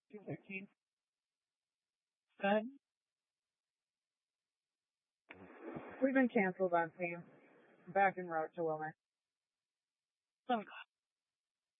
2:15. Son, we've been canceled on team. Back en route to Wilmer. Oh, God.